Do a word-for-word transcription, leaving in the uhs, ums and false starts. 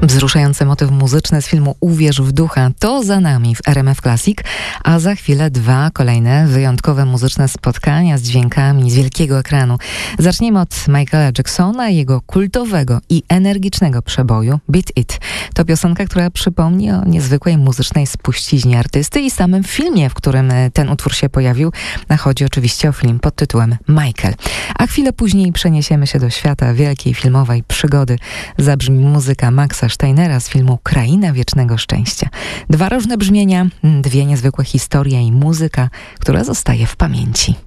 Wzruszający motyw muzyczny z filmu Uwierz w ducha to za nami w R M F Classic, a za chwilę dwa kolejne wyjątkowe muzyczne spotkania z dźwiękami z wielkiego ekranu. Zaczniemy od Michaela Jacksona i jego kultowego i energicznego przeboju Beat It. To piosenka, która przypomni o niezwykłej muzycznej spuściźnie artysty i samym filmie, w którym ten utwór się pojawił. Chodzi oczywiście o film pod tytułem Michael. A chwilę później przeniesiemy się do świata wielkiej filmowej przygody. Zabrzmi muzyka Maxa Steinera z filmu Kraina Wiecznego Szczęścia. Dwa różne brzmienia, dwie niezwykłe historie i muzyka, która zostaje w pamięci.